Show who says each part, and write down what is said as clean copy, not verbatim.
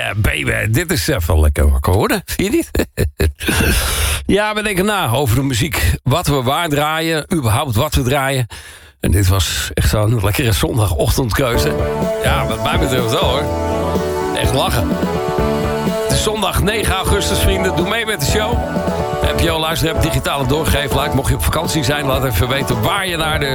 Speaker 1: baby. Dit is even lekker wakker worden. Zie je niet? Ja, we denken na over de muziek. Wat we waar draaien. Überhaupt wat we draaien. En dit was echt zo'n lekkere zondagochtendkeuze. Ja, wat mij betreft wel hoor. Echt lachen. Het is zondag 9 augustus, vrienden. Doe mee met de show. Heb je al luisteren, heb digitale doorgegeven. Mocht je op vakantie zijn, laat even weten waar je naar de